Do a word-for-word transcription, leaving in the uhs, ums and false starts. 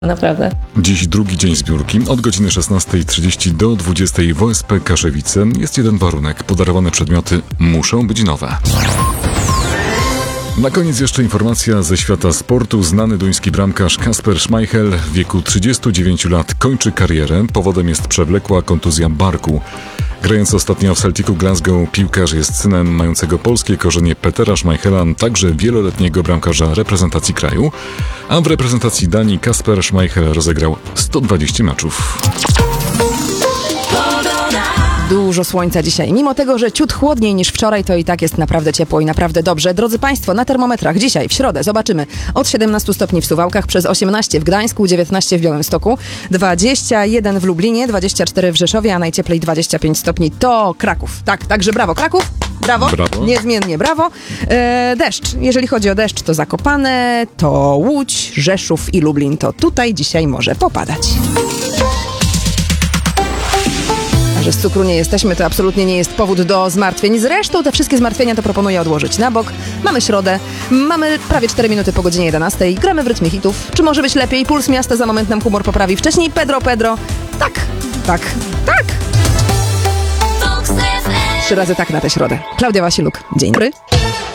Naprawdę. Dziś drugi dzień zbiórki. Od godziny szesnastej trzydzieści do dwudziestej w O S P Kaszewice. Jest jeden warunek. Podarowane przedmioty muszą być nowe. Na koniec jeszcze informacja ze świata sportu. Znany duński bramkarz Kasper Schmeichel w wieku trzydziestu dziewięciu lat kończy karierę. Powodem jest przewlekła kontuzja barku. Grając ostatnio w Celticu Glasgow, piłkarz jest synem mającego polskie korzenie Petera Schmeichela, także wieloletniego bramkarza reprezentacji kraju. A w reprezentacji Danii Kasper Schmeichel rozegrał sto dwadzieścia meczów. Dużo słońca dzisiaj. Mimo tego, że ciut chłodniej niż wczoraj, to i tak jest naprawdę ciepło i naprawdę dobrze. Drodzy Państwo, na termometrach dzisiaj, w środę, zobaczymy od siedemnastu stopni w Suwałkach, przez osiemnaście w Gdańsku, dziewiętnaście w Białymstoku, dwadzieścia jeden w Lublinie, dwadzieścia cztery w Rzeszowie, a najcieplej dwadzieścia pięć stopni to Kraków. Tak, także brawo Kraków. Brawo. Brawo. Niezmiennie brawo. E, deszcz. Jeżeli chodzi o deszcz, to Zakopane, to Łódź, Rzeszów i Lublin. To tutaj dzisiaj może popadać. Że z cukru nie jesteśmy, to absolutnie nie jest powód do zmartwień. Zresztą te wszystkie zmartwienia to proponuję odłożyć na bok. Mamy środę, mamy prawie cztery minuty po godzinie jedenastej. Gramy w rytmie hitów. Czy może być lepiej? Puls miasta za moment nam humor poprawi. Wcześniej Pedro, Pedro. Tak, tak, tak. Trzy razy tak na tę środę. Klaudia Wasiluk. Dzień dobry.